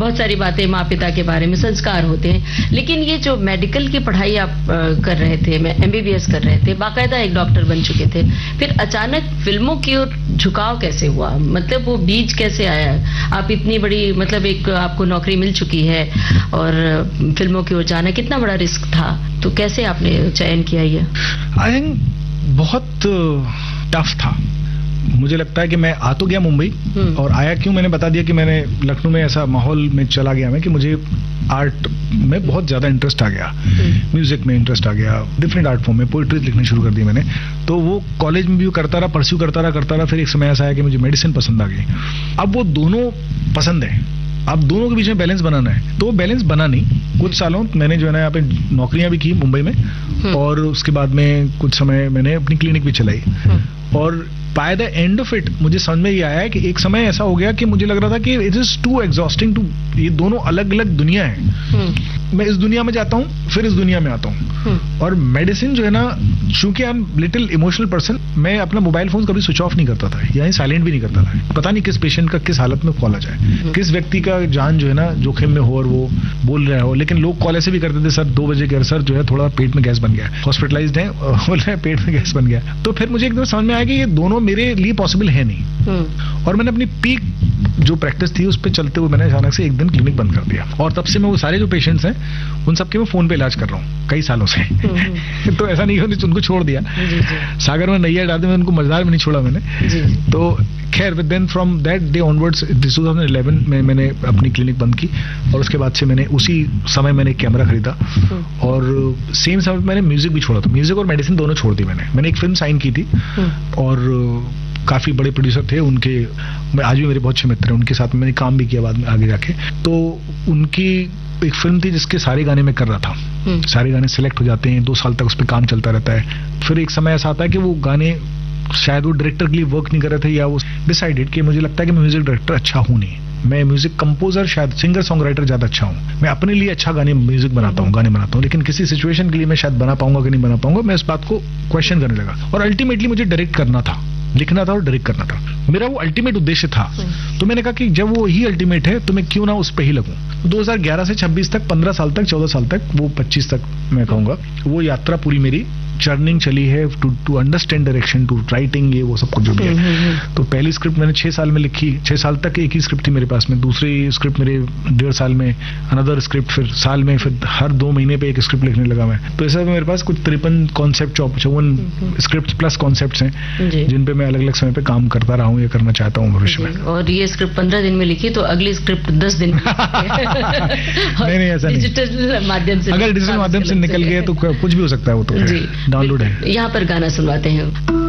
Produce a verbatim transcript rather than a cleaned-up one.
बहुत सारी बातें माँ पिता के बारे में, संस्कार होते हैं, लेकिन ये जो मेडिकल की पढ़ाई आप कर रहे थे, मैं एमबीबीएस कर रहे थे, बाकायदा एक डॉक्टर बन चुके थे, फिर अचानक फिल्मों की ओर झुकाव कैसे हुआ? मतलब वो बीज कैसे आया? आप इतनी बड़ी, मतलब एक आपको नौकरी मिल चुकी है और फिल्मों की ओर जाना कितना बड़ा रिस्क था, तो कैसे आपने चयन किया ये? आई थिंक बहुत टफ था। मुझे लगता है कि मैं आ तो गया मुंबई, और आया क्यों मैंने बता दिया कि मैंने लखनऊ में ऐसा माहौल में चला गया मैं कि मुझे आर्ट में बहुत ज्यादा इंटरेस्ट आ गया, म्यूजिक में इंटरेस्ट आ गया, डिफरेंट आर्ट फॉर्म में पोइट्री लिखनी शुरू कर दी मैंने। तो वो कॉलेज में भी करता रहा, परस्यू करता रहा करता रहा फिर एक समय ऐसा आया कि मुझे मेडिसिन पसंद आ गई। अब वो दोनों पसंद है, अब दोनों के बीच में बैलेंस बनाना है, तो बैलेंस बना नहीं। कुछ सालों मैंने जो है ना यहाँ पे नौकरियां भी की मुंबई में, और उसके बाद में कुछ समय मैंने अपनी क्लिनिक भी चलाई, और by the end of it मुझे समझ में ये आया कि एक समय ऐसा हो गया कि मुझे लग रहा था कि it is to exhausting to, ये दोनों अलग अलग दुनिया है। मैं इस दुनिया में जाता हूँ, फिर इस दुनिया में आता हूँ, और मेडिसिन जो है ना, चूंकि I am little emotional person, मैं अपना मोबाइल फोन कभी स्विच ऑफ नहीं करता था, यानी साइलेंट भी नहीं करता था। पता नहीं किस पेशेंट का किस हालत में कॉल आ जाए, किस व्यक्ति का जान जो है ना जोखिम में हो और वो बोल रहा हो। लेकिन लोग कॉल ऐसे भी करते थे, सर दो बजे के सर जो है थोड़ा पेट में गैस बन गया, हॉस्पिटलाइज्ड है, बोल रहे हैं पेट में गैस बन गया। तो फिर मुझे एकदम समझ में आया कि ये दोनों मेरे लिए पॉसिबल है नहीं, और मैंने अपनी पीक जो प्रैक्टिस थी उस पर चलते हुए मैंने अचानक से एक दिन क्लिनिक बंद कर दिया, और तब से मैं वो सारे जो पेशेंट्स हैं उन सबके मैं फोन पे इलाज कर रहा हूँ कई सालों से। तो ऐसा नहीं कि उनको छोड़ दिया, सागर में नैया डाल दी, उनको मजेदार में नहीं छोड़ा मैंने। तो खैर then from that day onwards two thousand eleven में मैंने अपनी क्लिनिक बंद की, और उसके बाद से मैंने उसी समय मैंने एक कैमरा खरीदा, और सेम समय मैंने म्यूजिक भी छोड़ा था, म्यूजिक और मेडिसिन दोनों छोड़ दी मैंने। मैंने एक फिल्म साइन की थी, और काफी बड़े प्रोड्यूसर थे उनके, आज भी मेरे बहुत अच्छे मित्र हैं, उनके साथ मैंने काम भी किया बाद में आगे जाके। तो उनकी एक फिल्म थी जिसके सारे गाने मैं कर रहा था, सारे गाने सिलेक्ट हो जाते हैं, दो साल तक उस पर काम चलता रहता है। फिर एक समय ऐसा आता है कि वो गाने शायद वो डायरेक्टर के लिए वर्क नहीं कर रहे थे, या वो डिसाइडेड कि मुझे लगता है कि मैं म्यूजिक डायरेक्टर अच्छा हूँ नहीं, मैं म्यूजिक कंपोजर शायद सिंगर सॉन्ग राइटर ज्यादा अच्छा हूँ, मैं अपने लिए अच्छा गाने म्यूजिक बनाता हूँ, गाने बनाता हूँ, लेकिन किसी सिचुएशन के लिए मैं शायद बना पाऊंगा कि नहीं बना पाऊंगा। मैं इस बात को क्वेश्चन करने लगा, और अल्टीमेटली मुझे डायरेक्ट करना था, लिखना था और डायरेक्ट करना था, मेरा वो अल्टीमेट उद्देश्य था। तो मैंने कहा कि जब वो ही अल्टीमेट है तो मैं क्यों ना उस पे ही लगूं। दो हज़ार ग्यारह से छब्बीस तक, पंद्रह साल तक, चौदह साल तक, वो पच्चीस तक मैं कहूंगा, वो यात्रा पूरी मेरी जर्निंग चली है to to understand direction, to writing, ये वो सब कुछ जो भी है। तो पहली स्क्रिप्ट मैंने छह साल में लिखी, छह साल तक एक ही स्क्रिप्ट थी मेरे पास में, दूसरी स्क्रिप्ट मेरे डेढ़ साल में, अनदर स्क्रिप्ट फिर साल में, फिर हर दो महीने पे एक स्क्रिप्ट लिखने लगा मैं। तो ऐसा मेरे पास कुछ तिरपन कॉन्सेप्ट, चौवन स्क्रिप्ट प्लस कॉन्सेप्ट हैं जिन पे मैं अलग अलग समय पे काम करता रहा हूँ या करना चाहता हूँ भविष्य में। और ये स्क्रिप्ट पंद्रह दिन में लिखी, तो अगली स्क्रिप्ट दस दिन में नहीं नहीं ऐसा नहीं, डिजिटल माध्यम से, अगर डिजिटल माध्यम से निकल गए तो कुछ भी हो सकता है, वो तो डाउनलोड है। यहाँ पर गाना सुनवाते हैं।